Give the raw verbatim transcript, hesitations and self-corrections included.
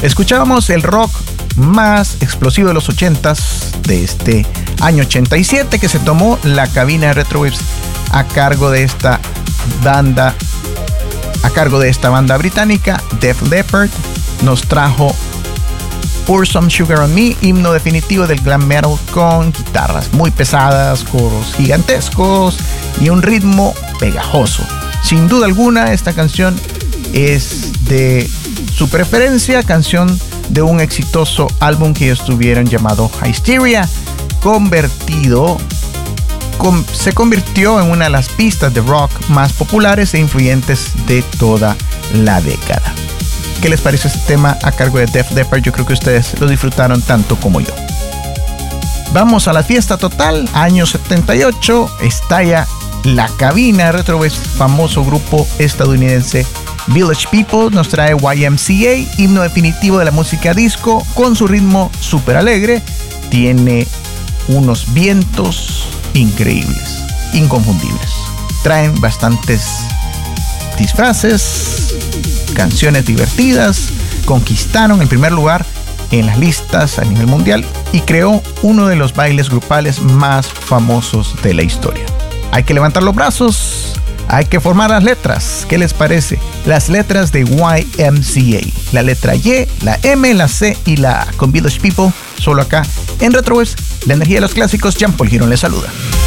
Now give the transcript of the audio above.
Escuchábamos el rock más explosivo de los ochentas, de este año ochenta y siete, que se tomó la cabina de Retrowaves a cargo de esta banda, a cargo de esta banda británica, Def Leppard. Nos trajo Pour Some Sugar on Me, himno definitivo del glam metal, con guitarras muy pesadas, coros gigantescos y un ritmo pegajoso. Sin duda alguna, esta canción es de su preferencia, canción de un exitoso álbum que ellos tuvieron llamado Hysteria, convertido, con, se convirtió en una de las pistas de rock más populares e influyentes de toda la década. ¿Qué les parece este tema a cargo de Def Leppard? Yo creo que ustedes lo disfrutaron tanto como yo. Vamos a la fiesta total. Año setenta y ocho, estalla la cabina de Retrowaves, famoso grupo estadounidense Village People nos trae Y M C A, himno definitivo de la música disco, con su ritmo súper alegre. Tiene unos vientos increíbles, inconfundibles. Traen bastantes disfraces, canciones divertidas, conquistaron el primer lugar en las listas a nivel mundial y creó uno de los bailes grupales más famosos de la historia. Hay que levantar los brazos, hay que formar las letras. ¿Qué les parece? Las letras de Y M C A. La letra Y, la M, la C y la A con Village People. Solo acá en Retrowaves, la energía de los clásicos. Jean Paul Girón les saluda.